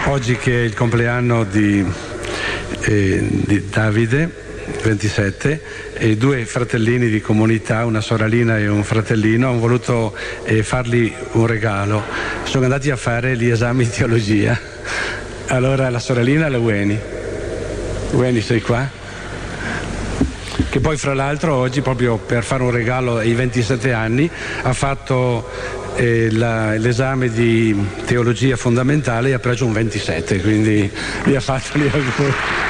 Oggi che è il compleanno di Davide, 27, e 2 fratellini di comunità, una sorellina e un fratellino, hanno voluto fargli un regalo. Sono andati a fare gli esami di teologia. Allora la sorellina è la Weni, sei qua? Che poi fra l'altro oggi, proprio per fare un regalo ai 27 anni, ha fatto l'esame di teologia fondamentale e ha preso un 27, quindi gli ha fatto gli auguri.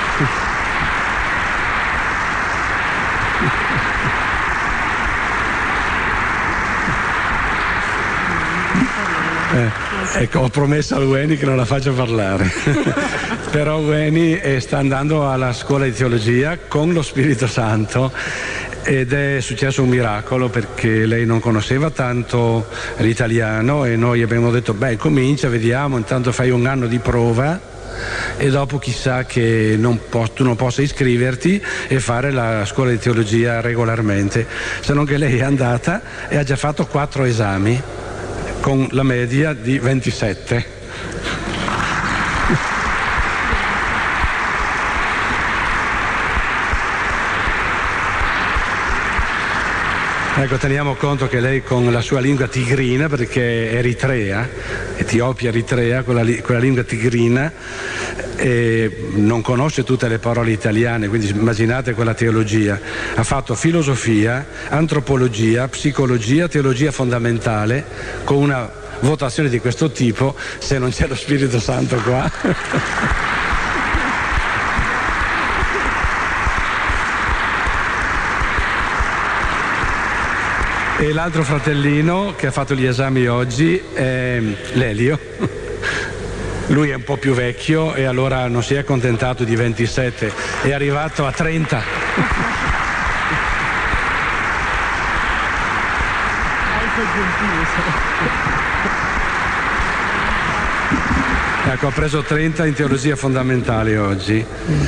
Ecco, ho promesso a Weni che non la faccio parlare. Però Weni sta andando alla scuola di teologia con lo Spirito Santo ed è successo un miracolo, perché lei non conosceva tanto l'italiano e noi abbiamo detto comincia, vediamo, intanto fai un anno di prova e dopo chissà che tu non possa iscriverti e fare la scuola di teologia regolarmente. Se non che lei è andata e ha già fatto 4 esami con la media di 27. Ecco, teniamo conto che lei con la sua lingua tigrina, perché è Eritrea, Etiopia, Eritrea, quella lingua tigrina, non conosce tutte le parole italiane, quindi immaginate quella teologia. Ha fatto filosofia, antropologia, psicologia, teologia fondamentale, con una votazione di questo tipo, se non c'è lo Spirito Santo qua. E l'altro fratellino che ha fatto gli esami oggi è Lelio. Lui è un po' più vecchio e allora non si è accontentato di 27, è arrivato a 30. Ecco, ha preso 30 in teologia fondamentale oggi.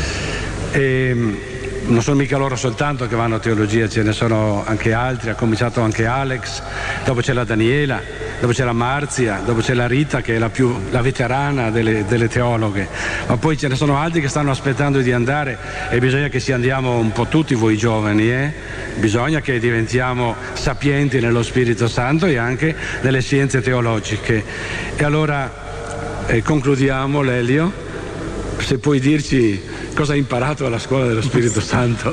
E non sono mica loro soltanto che vanno a teologia, ce ne sono anche altri. Ha cominciato anche Alex, dopo c'è la Daniela, dopo c'è la Marzia, dopo c'è la Rita che è la veterana delle teologhe, ma poi ce ne sono altri che stanno aspettando di andare e bisogna che ci andiamo un po' tutti voi giovani, bisogna che diventiamo sapienti nello Spirito Santo e anche nelle scienze teologiche. E allora concludiamo, Lelio, se puoi dirci cosa hai imparato alla scuola dello Spirito Santo?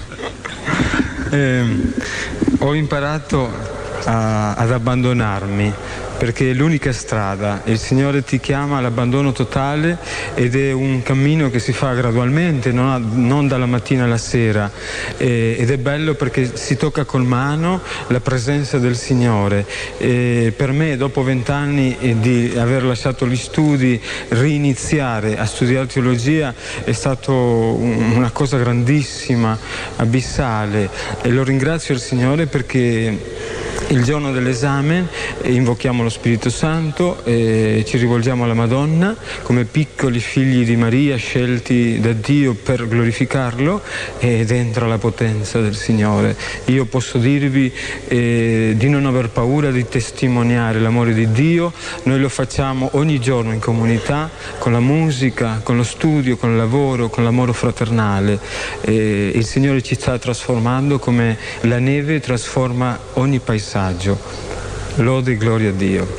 Ho imparato ad abbandonarmi, perché è l'unica strada. Il Signore ti chiama all'abbandono totale ed è un cammino che si fa gradualmente, non dalla mattina alla sera, ed è bello perché si tocca col mano la presenza del Signore. Per me, dopo 20 anni di aver lasciato gli studi, riniziare a studiare teologia è stato una cosa grandissima, abissale, e lo ringrazio il Signore perché il giorno dell'esame invochiamo lo Spirito Santo e ci rivolgiamo alla Madonna come piccoli figli di Maria scelti da Dio per glorificarlo, ed entra la potenza del Signore. Io posso dirvi di non aver paura di testimoniare l'amore di Dio. Noi lo facciamo ogni giorno in comunità, con la musica, con lo studio, con il lavoro, con l'amore fraternale. Il Signore ci sta trasformando come la neve trasforma ogni paesaggio. Lode e gloria a Dio.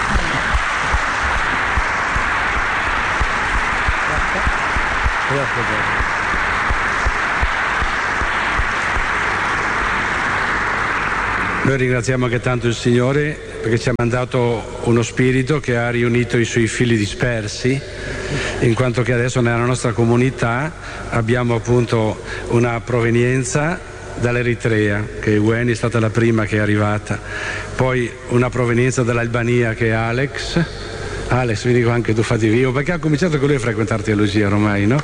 Noi ringraziamo anche tanto il Signore perché ci ha mandato uno spirito che ha riunito i suoi figli dispersi, in quanto che adesso nella nostra comunità abbiamo appunto una provenienza dall'Eritrea, che Weni è stata la prima che è arrivata, poi una provenienza dall'Albania che è Alex, mi dico anche tu fatti vivo, perché ha cominciato con lui a frequentare teologia ormai, no?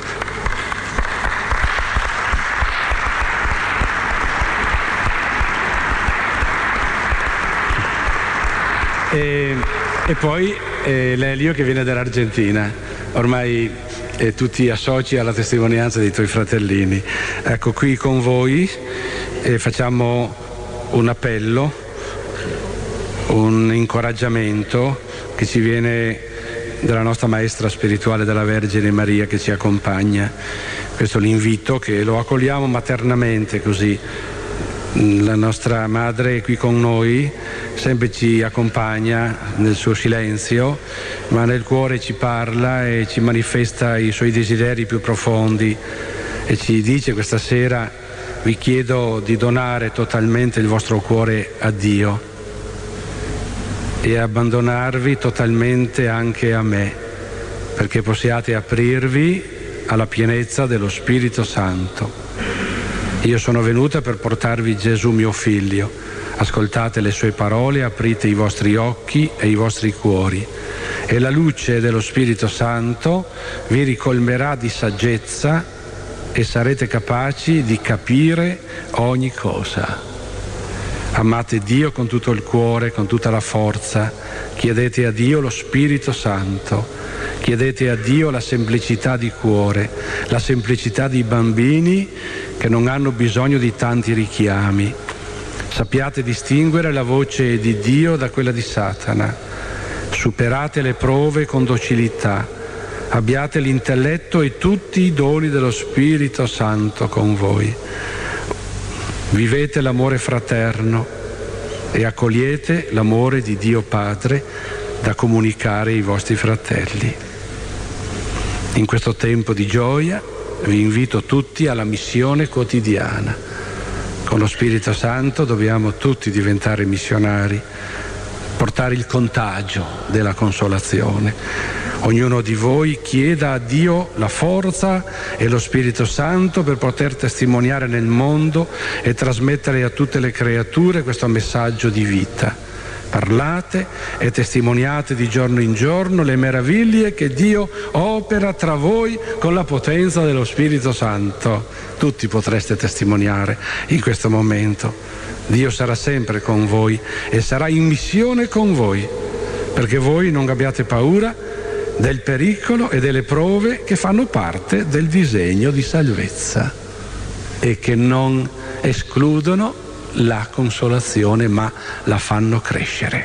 E poi Lelio che viene dall'Argentina, ormai tutti associ alla testimonianza dei tuoi fratellini. Ecco, qui con voi facciamo un appello, un incoraggiamento che ci viene della nostra maestra spirituale della Vergine Maria che ci accompagna. Questo è l'invito che lo accogliamo maternamente così. La nostra madre è qui con noi, sempre ci accompagna nel suo silenzio, ma nel cuore ci parla e ci manifesta i suoi desideri più profondi e ci dice questa sera: vi chiedo di donare totalmente il vostro cuore a Dio e abbandonarvi totalmente anche a me, perché possiate aprirvi alla pienezza dello Spirito Santo. Io sono venuta per portarvi Gesù mio figlio. Ascoltate le sue parole, aprite i vostri occhi e i vostri cuori e la luce dello Spirito Santo vi ricolmerà di saggezza e sarete capaci di capire ogni cosa. Amate Dio con tutto il cuore, con tutta la forza. Chiedete a Dio lo Spirito Santo. Chiedete a Dio la semplicità di cuore, la semplicità di bambini che non hanno bisogno di tanti richiami. Sappiate distinguere la voce di Dio da quella di Satana. Superate le prove con docilità. Abbiate l'intelletto e tutti i doni dello Spirito Santo con voi. Vivete l'amore fraterno e accogliete l'amore di Dio Padre da comunicare ai vostri fratelli. In questo tempo di gioia vi invito tutti alla missione quotidiana. Con lo Spirito Santo dobbiamo tutti diventare missionari, portare il contagio della consolazione. Ognuno di voi chieda a Dio la forza e lo Spirito Santo per poter testimoniare nel mondo e trasmettere a tutte le creature questo messaggio di vita. Parlate e testimoniate di giorno in giorno le meraviglie che Dio opera tra voi con la potenza dello Spirito Santo. Tutti potreste testimoniare in questo momento. Dio sarà sempre con voi e sarà in missione con voi, perché voi non abbiate paura del pericolo e delle prove che fanno parte del disegno di salvezza e che non escludono la consolazione, ma la fanno crescere.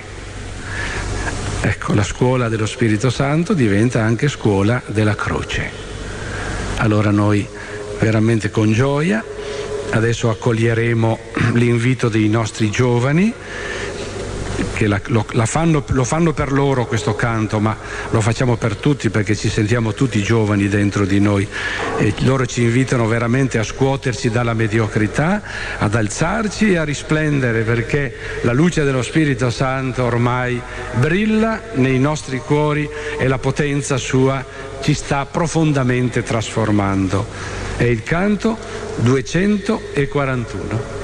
Ecco, la scuola dello Spirito Santo diventa anche scuola della croce. Allora noi veramente con gioia adesso accoglieremo l'invito dei nostri giovani che lo fanno per loro questo canto, ma lo facciamo per tutti perché ci sentiamo tutti giovani dentro di noi e loro ci invitano veramente a scuoterci dalla mediocrità, ad alzarci e a risplendere, perché la luce dello Spirito Santo ormai brilla nei nostri cuori e la potenza sua ci sta profondamente trasformando. È il canto 241.